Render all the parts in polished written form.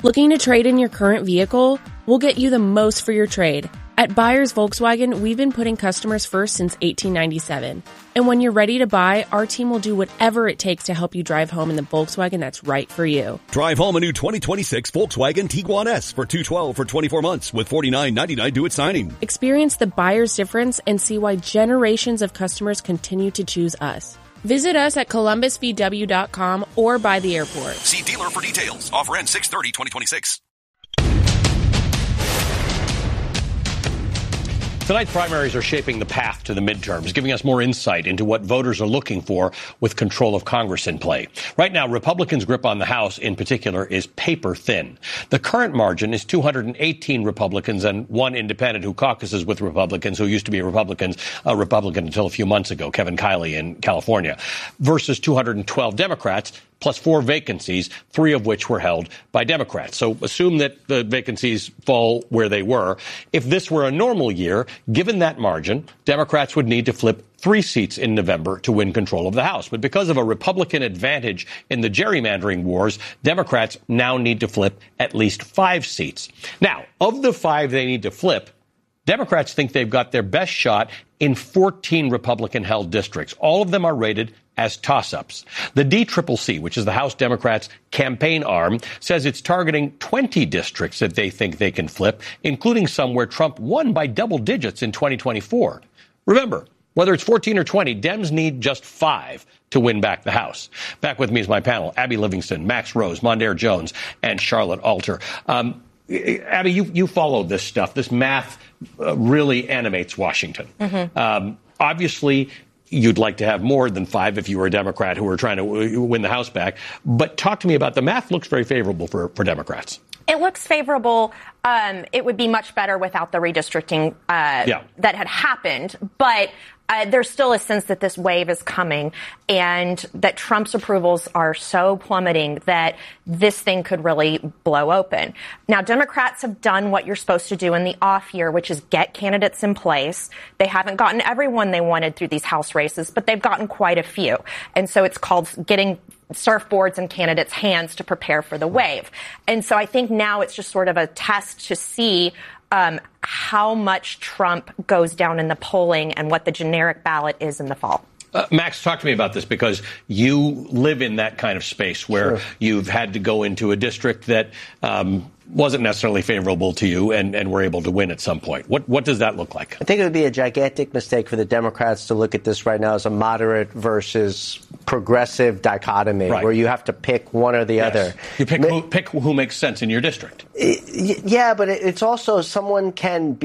Looking to trade in your current vehicle? We'll get you the most for your trade. At Buyers Volkswagen, we've been putting customers first since 1897. And when you're ready to buy, our team will do whatever it takes to help you drive home in the Volkswagen that's right for you. Drive home a new 2026 Volkswagen Tiguan S for $212 for 24 months with $49.99 due at signing. Experience the buyer's difference and see why generations of customers continue to choose us. Visit us at columbusvw.com or by the airport. See dealer for details. Offer ends 6/30/2026. Tonight's primaries are shaping the path to the midterms, giving us more insight into what voters are looking for with control of Congress in play. Right now, Republicans' grip on the House in particular is paper thin. The current margin is 218 Republicans and one independent who caucuses with Republicans, who used to be a Republican until a few months ago, Kevin Kiley in California, versus 212 Democrats, plus 4 vacancies, 3 of which were held by Democrats. So assume that the vacancies fall where they were. If this were a normal year, given that margin, Democrats would need to flip 3 seats in November to win control of the House. But because of a Republican advantage in the gerrymandering wars, Democrats now need to flip at least 5 seats. Now, of the 5 they need to flip, Democrats think they've got their best shot in 14 Republican-held districts. All of them are rated as toss-ups. The DCCC, which is the House Democrats' campaign arm, says it's targeting 20 districts that they think they can flip, including some where Trump won by double digits in 2024. Remember, whether it's 14 or 20, Dems need just 5 to win back the House. Back with me is my panel, Abby Livingston, Max Rose, Mondaire Jones, and Charlotte Alter. Abby, you follow this stuff. This math really animates Washington. Mm-hmm. Obviously, you'd like to have more than 5 if you were a Democrat who were trying to win the House back. But talk to me about the math. Looks very favorable for Democrats. It looks favorable. It would be much better without the redistricting that had happened. But there's still a sense that this wave is coming and that Trump's approvals are so plummeting that this thing could really blow open. Now, Democrats have done what you're supposed to do in the off year, which is get candidates in place. They haven't gotten everyone they wanted through these House races, but they've gotten quite a few. And so it's called getting surfboards in candidates' hands to prepare for the wave. And so I think now it's just sort of a test to see how much Trump goes down in the polling and what the generic ballot is in the fall. Max, talk to me about this, because you live in that kind of space where you've had to go into a district that wasn't necessarily favorable to you and were able to win at some point. What does that look like? I think it would be a gigantic mistake for the Democrats to look at this right now as a moderate versus progressive dichotomy, where you have to pick one or the other. You pick who makes sense in your district. Yeah, but it's also someone can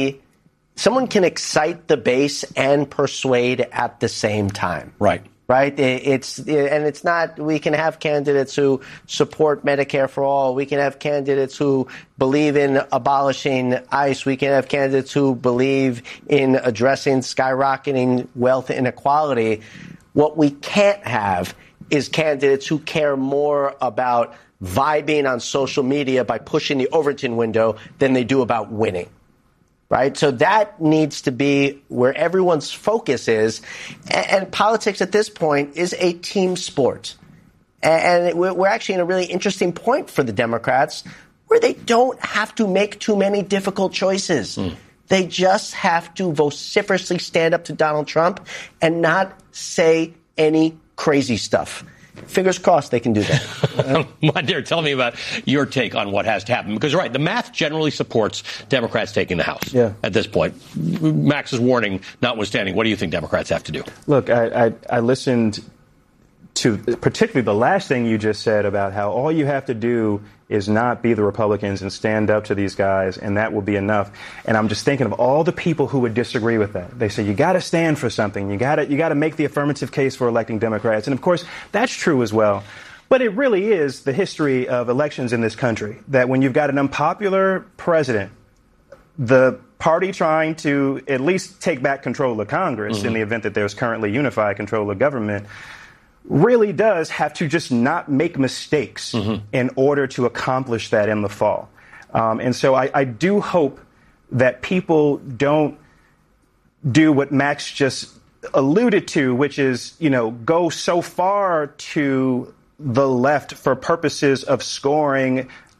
excite the base and persuade at the same time. Right. It's not, we can have candidates who support Medicare for all. We can have candidates who believe in abolishing ICE. We can have candidates who believe in addressing skyrocketing wealth inequality. What we can't have is candidates who care more about vibing on social media by pushing the Overton window than they do about winning. Right? So that needs to be where everyone's focus is. And politics at this point is a team sport. And we're actually in a really interesting point for the Democrats where they don't have to make too many difficult choices. They just have to vociferously stand up to Donald Trump and not say any crazy stuff. Fingers crossed they can do that. Mondaire, tell me about your take on what has to happen. Because, the math generally supports Democrats taking the House at this point. Max's warning notwithstanding, what do you think Democrats have to do? Look, I listened to particularly the last thing you just said about how all you have to do is not be the Republicans and stand up to these guys, and that will be enough. And I'm just thinking of all the people who would disagree with that. They say you got to stand for something. You got to make the affirmative case for electing Democrats. And of course, that's true as well. But it really is the history of elections in this country that when you've got an unpopular president, the party trying to at least take back control of Congress in the event that there's currently unified control of government really does have to just not make mistakes in order to accomplish that in the fall. And so I do hope that people don't do what Max just alluded to, which is, go so far to the left for purposes of scoring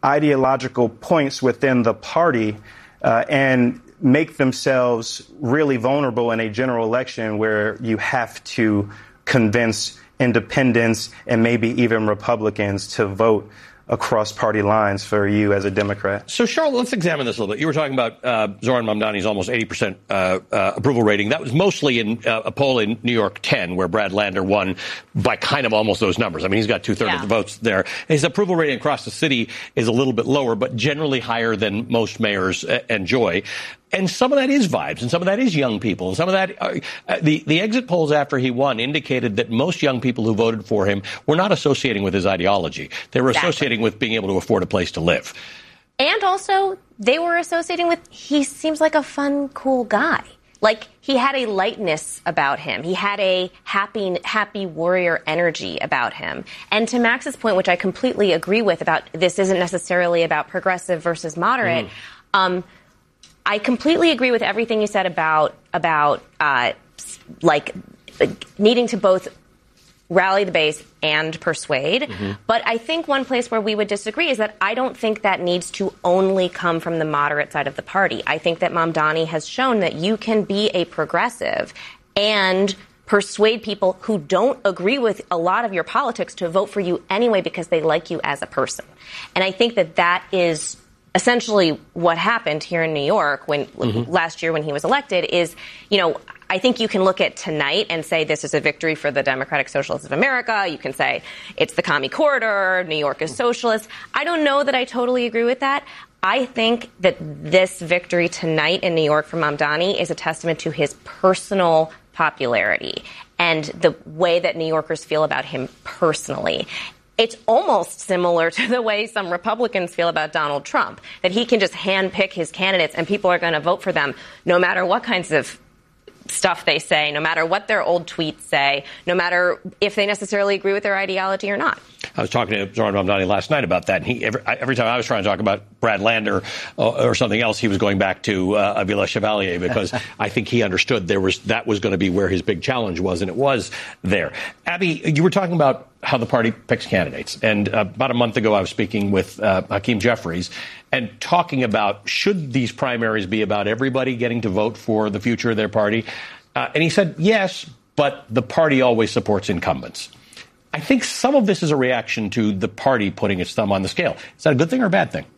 ideological points within the party and make themselves really vulnerable in a general election where you have to convince independents and maybe even Republicans to vote across party lines for you as a Democrat. So, Charlotte, let's examine this a little bit. You were talking about Zohran Mamdani's almost 80% approval rating. That was mostly in a poll in New York 10, where Brad Lander won by kind of almost those numbers. I mean, he's got 2/3 of the votes there. His approval rating across the city is a little bit lower, but generally higher than most mayors enjoy. And some of that is vibes, and some of that is young people. And some of that, the exit polls after he won indicated that most young people who voted for him were not associating with his ideology. They were associating with being able to afford a place to live. And also, they were associating with, he seems like a fun, cool guy. Like, he had a lightness about him. He had a happy warrior energy about him. And to Max's point, which I completely agree with about this isn't necessarily about progressive versus moderate, I completely agree with everything you said about needing to both rally the base and persuade. But I think one place where we would disagree is that I don't think that needs to only come from the moderate side of the party. I think that Mamdani has shown that you can be a progressive and persuade people who don't agree with a lot of your politics to vote for you anyway because they like you as a person. And I think that that is essentially what happened here in New York when last year when he was elected is, I think you can look at tonight and say this is a victory for the Democratic Socialists of America. You can say it's the Commie Corridor, New York is socialist. I don't know that I totally agree with that. I think that this victory tonight in New York for Mamdani is a testament to his personal popularity and the way that New Yorkers feel about him personally. It's almost similar to the way some Republicans feel about Donald Trump, that he can just handpick his candidates and people are going to vote for them no matter what kinds of stuff they say, no matter what their old tweets say, no matter if they necessarily agree with their ideology or not. I was talking to Zohran Mamdani last night about that, and every time I was trying to talk about Brad Lander or something else, he was going back to Avila Chevalier because I think he understood that was going to be where his big challenge was, and it was there. Abby, you were talking about how the party picks candidates, and about a month ago I was speaking with Hakeem Jeffries and talking about should these primaries be about everybody getting to vote for the future of their party? And he said, yes, but the party always supports incumbents. I think some of this is a reaction to the party putting its thumb on the scale. Is that a good thing or a bad thing?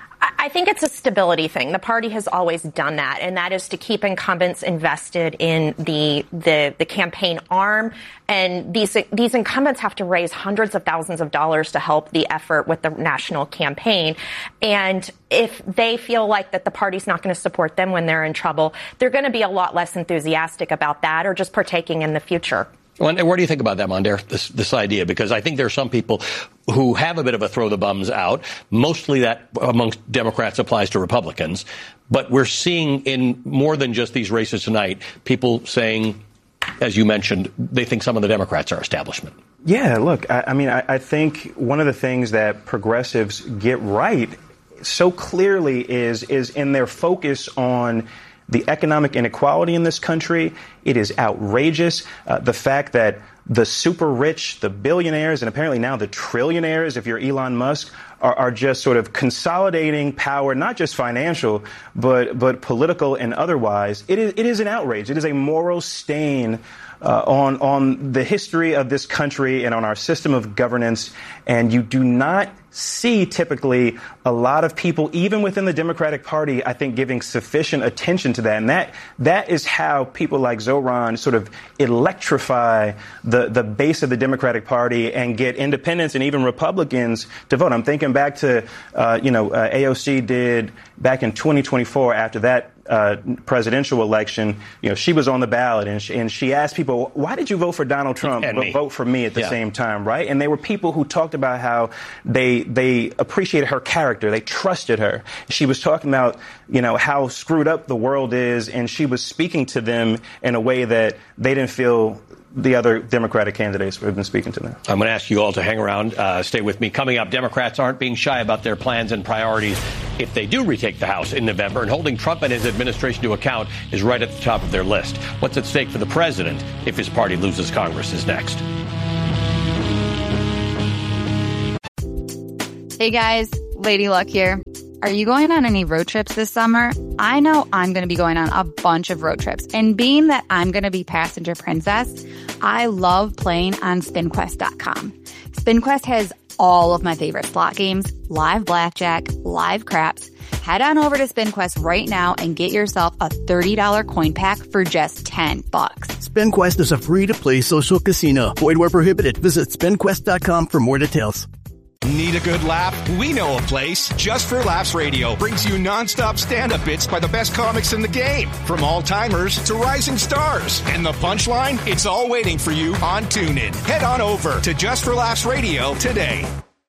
I think it's a stability thing. The party has always done that, and that is to keep incumbents invested in the campaign arm. And these incumbents have to raise hundreds of thousands of dollars to help the effort with the national campaign. And if they feel like that the party's not going to support them when they're in trouble, they're going to be a lot less enthusiastic about that or just partaking in the future. Where do you think about that, Mondaire, this idea? Because I think there are some people who have a bit of a throw the bums out. Mostly that amongst Democrats applies to Republicans. But we're seeing in more than just these races tonight, people saying, as you mentioned, they think some of the Democrats are establishment. Yeah, look, I think one of the things that progressives get right so clearly is in their focus on the economic inequality in this country. It is outrageous. The fact that the super rich, the billionaires, and apparently now the trillionaires, if you're Elon Musk, are just sort of consolidating power, not just financial, but political and otherwise. It is an outrage. It is a moral stain on the history of this country and on our system of governance. And you do not see typically a lot of people, even within the Democratic Party, I think, giving sufficient attention to that. And that is how people like Zohran sort of electrify the base of the Democratic Party and get independents and even Republicans to vote. I'm thinking back to, AOC did back in 2024 after that presidential election. She was on the ballot and she asked people, why did you vote for Donald Trump but vote for me at the same time, right? And they were people who talked about how they appreciated her character. They trusted her. She was talking about, how screwed up the world is, and she was speaking to them in a way that they didn't feel the other Democratic candidates have been speaking to them. I'm going to ask you all to hang around. Stay with me. Coming up, Democrats aren't being shy about their plans and priorities if they do retake the House in November, and holding Trump and his administration to account is right at the top of their list. What's at stake for the president if his party loses Congress is next. Hey, guys. Lady Luck here. Are you going on any road trips this summer? I know I'm going to be going on a bunch of road trips. And being that I'm going to be passenger princess, I love playing on SpinQuest.com. SpinQuest has all of my favorite slot games, live blackjack, live craps. Head on over to SpinQuest right now and get yourself a $30 coin pack for just $10. SpinQuest is a free-to-play social casino. Void where prohibited. Visit SpinQuest.com for more details. Need a good laugh? We know a place. Just for Laughs Radio brings you nonstop stand-up bits by the best comics in the game. From all-timers to rising stars. And the punchline? It's all waiting for you on TuneIn. Head on over to Just for Laughs Radio today.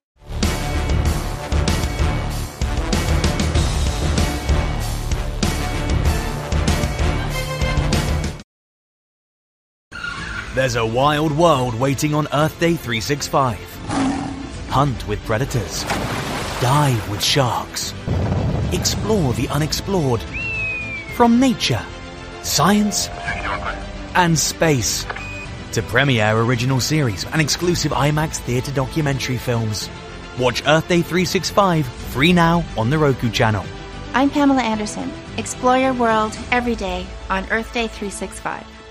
There's a wild world waiting on Earth Day 365. Hunt with predators. Dive with sharks. Explore the unexplored. From nature, science, and space. To premiere original series and exclusive IMAX theatre documentary films. Watch Earth Day 365 free now on the Roku channel. I'm Pamela Anderson. Explore your world every day on Earth Day 365.